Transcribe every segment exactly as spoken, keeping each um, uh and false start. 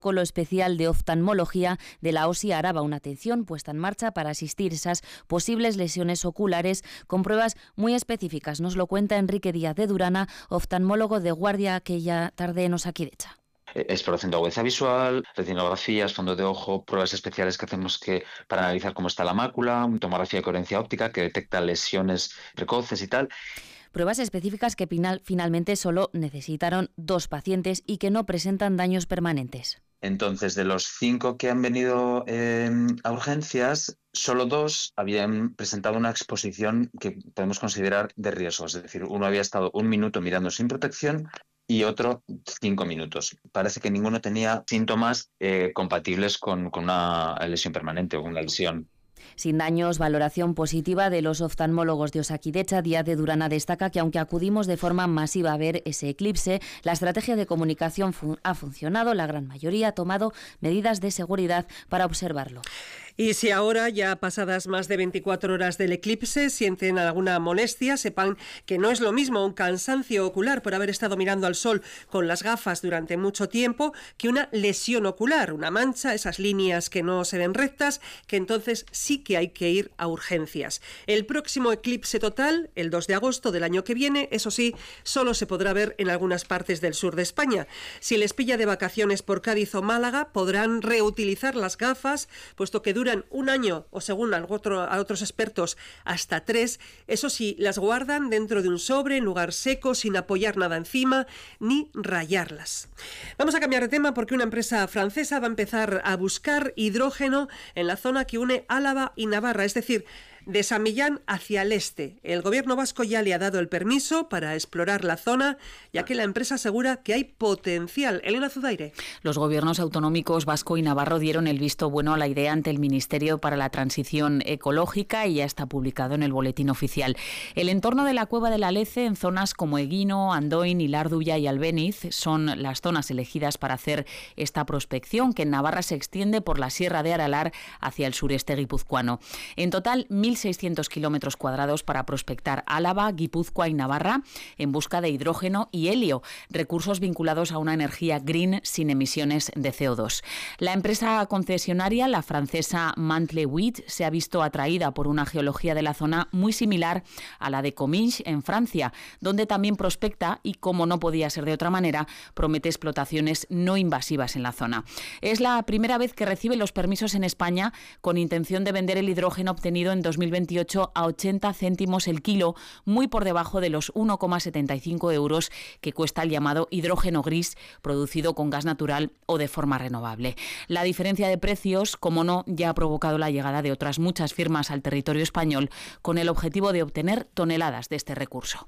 protocolo especial de oftalmología de la O S I Araba, una atención puesta en marcha para asistir esas posibles lesiones oculares con pruebas muy específicas. Nos lo cuenta Enrique Díaz de Durana, oftalmólogo de guardia aquella tarde en Osakidecha. Exploración de agudeza visual, retinografías, fondo de ojo, pruebas especiales que hacemos que para analizar cómo está la mácula, tomografía de coherencia óptica que detecta lesiones precoces y tal. Pruebas específicas que final, finalmente solo necesitaron dos pacientes y que no presentan daños permanentes. Entonces, de los cinco que han venido eh, a urgencias, solo dos habían presentado una exposición que podemos considerar de riesgo. Es decir, uno había estado un minuto mirando sin protección y otro cinco minutos. Parece que ninguno tenía síntomas eh, compatibles con, con una lesión permanente o una lesión. Sin daños, valoración positiva de los oftalmólogos de Osakidecha. Díaz de Durana destaca que aunque acudimos de forma masiva a ver ese eclipse, la estrategia de comunicación fu- ha funcionado. La gran mayoría ha tomado medidas de seguridad para observarlo. Y si ahora, ya pasadas más de veinticuatro horas del eclipse, sienten alguna molestia, sepan que no es lo mismo un cansancio ocular por haber estado mirando al sol con las gafas durante mucho tiempo que una lesión ocular, una mancha, esas líneas que no se ven rectas, que entonces sí que hay que ir a urgencias. El próximo eclipse total, el dos de agosto del año que viene, eso sí, solo se podrá ver en algunas partes del sur de España. Si les pilla de vacaciones por Cádiz o Málaga, podrán reutilizar las gafas, puesto que duran un año o, según a, otro, a otros expertos, hasta tres. Eso sí, las guardan dentro de un sobre, en lugar seco, sin apoyar nada encima, ni rayarlas. Vamos a cambiar de tema porque una empresa francesa va a empezar a buscar hidrógeno en la zona que une Álava y Navarra, es decir, de San Millán hacia el este. El gobierno vasco ya le ha dado el permiso para explorar la zona, ya que la empresa asegura que hay potencial. Elena Zudaire. Los gobiernos autonómicos vasco y navarro dieron el visto bueno a la idea ante el Ministerio para la Transición Ecológica y ya está publicado en el Boletín Oficial. El entorno de la Cueva del Alece, en zonas como Eguino, Andoin, Ilarduya y Albéniz, son las zonas elegidas para hacer esta prospección, que en Navarra se extiende por la Sierra de Aralar hacia el sureste guipuzcoano. En total, mil seiscientos kilómetros cuadrados para prospectar Álava, Guipúzcoa y Navarra en busca de hidrógeno y helio, recursos vinculados a una energía green sin emisiones de C O dos. La empresa concesionaria, la francesa Mantle Huit, se ha visto atraída por una geología de la zona muy similar a la de Comminges en Francia, donde también prospecta y, como no podía ser de otra manera, promete explotaciones no invasivas en la zona. Es la primera vez que recibe los permisos en España con intención de vender el hidrógeno obtenido en dos mil veintiocho a ochenta céntimos el kilo, muy por debajo de los uno coma setenta y cinco euros que cuesta el llamado hidrógeno gris, producido con gas natural o de forma renovable. La diferencia de precios, como no, ya ha provocado la llegada de otras muchas firmas al territorio español con el objetivo de obtener toneladas de este recurso.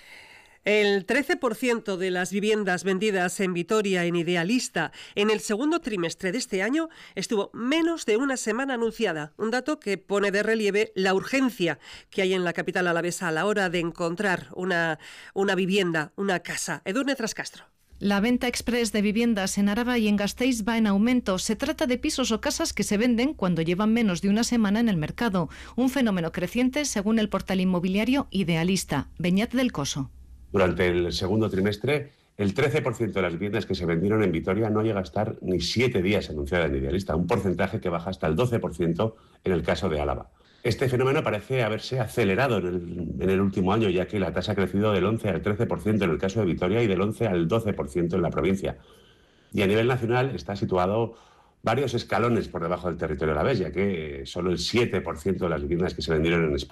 El trece por ciento de las viviendas vendidas en Vitoria en Idealista en el segundo trimestre de este año estuvo menos de una semana anunciada, un dato que pone de relieve la urgencia que hay en la capital alavesa a la hora de encontrar una, una vivienda, una casa. Edurne Trascastro. La venta express de viviendas en Araba y en Gasteiz va en aumento. Se trata de pisos o casas que se venden cuando llevan menos de una semana en el mercado, un fenómeno creciente según el portal inmobiliario Idealista. Beñat del Coso. Durante el segundo trimestre, el trece por ciento de las viviendas que se vendieron en Vitoria no llega a estar ni siete días anunciada en Idealista, un porcentaje que baja hasta el doce por ciento en el caso de Álava. Este fenómeno parece haberse acelerado en el, en el último año, ya que la tasa ha crecido del once al trece por ciento en el caso de Vitoria y del once al doce por ciento en la provincia. Y a nivel nacional está situado varios escalones por debajo del territorio alavés, ya que solo el siete por ciento de las viviendas que se vendieron en España